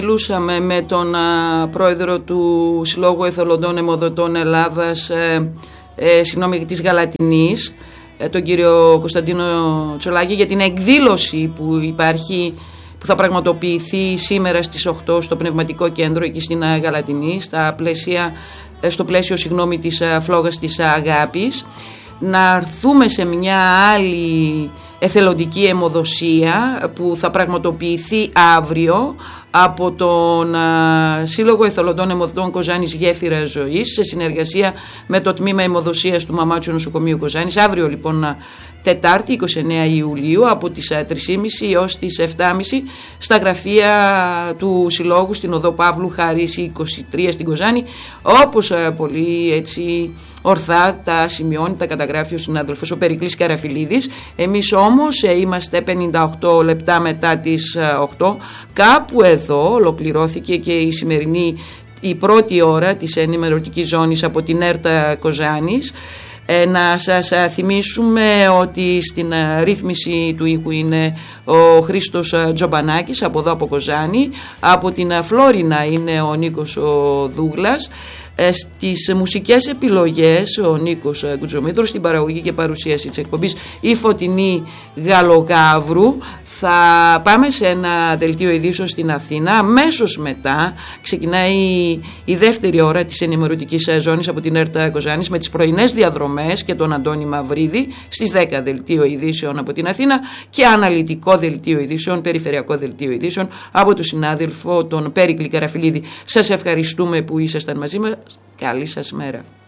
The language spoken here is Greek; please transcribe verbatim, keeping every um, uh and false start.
Μιλούσαμε με τον α, πρόεδρο του Συλλόγου Εθελοντών Αιμοδοτών Ελλάδας, ε, ε, συγγνώμη, της Γαλατινής, ε, τον κύριο Κωνσταντίνο Τσολάκη, για την εκδήλωση που υπάρχει, που θα πραγματοποιηθεί σήμερα στις οκτώ στο Πνευματικό Κέντρο εκεί στην Γαλατινή, στα πλαίσια, στο πλαίσιο συγγνώμη, της Φλόγας της Αγάπης. Να έρθουμε σε μια άλλη εθελοντική αιμοδοσία που θα πραγματοποιηθεί αύριο από τον α, Σύλλογο Εθελοντών Αιμοδοτών Κοζάνης Γέφυρα Ζωής, σε συνεργασία με το Τμήμα Αιμοδοσίας του Μαμάτσιου Νοσοκομείου Κοζάνης. Αύριο λοιπόν, Τετάρτη είκοσι εννέα Ιουλίου, από τις τρεις και μισή έως τις επτά και μισή στα γραφεία του Συλλόγου στην οδό Παύλου Χαρίση είκοσι τρία στην Κοζάνη, όπως πολύ έτσι ορθά τα σημειώνει, τα καταγράφει ο συνάδελφος ο Περικλής Καραφιλίδης. Εμείς όμως είμαστε πενήντα οκτώ λεπτά μετά τις οκτώ. Κάπου εδώ ολοκληρώθηκε και η σημερινή, η πρώτη ώρα της ενημερωτικής ζώνης από την ΕΡΤΑ Κοζάνης. Ε, να σας θυμίσουμε ότι στην ρύθμιση του ήχου είναι ο Χρήστος Τζομπανάκης από εδώ από Κοζάνη, από την Φλόρινα είναι ο Νίκος ο Δούγλας, ε, στις μουσικές επιλογές ο Νίκος Κουτζομήτρος, στην παραγωγή και παρουσίαση της εκπομπής η Φωτεινή Γαλογαύρου. Θα πάμε σε ένα δελτίο ειδήσεων στην Αθήνα. Αμέσως μετά ξεκινάει η δεύτερη ώρα της ενημερωτικής ζώνης από την ΕΡΤΑ Κοζάνης με τις πρωινές διαδρομές και τον Αντώνη Μαυρίδη. Στις δέκα δελτίο ειδήσεων από την Αθήνα και αναλυτικό δελτίο ειδήσεων, περιφερειακό δελτίο ειδήσεων από τον συνάδελφο τον Πέρικλη Καραφιλίδη. Σας ευχαριστούμε που ήσασταν μαζί μας. Καλή σας μέρα.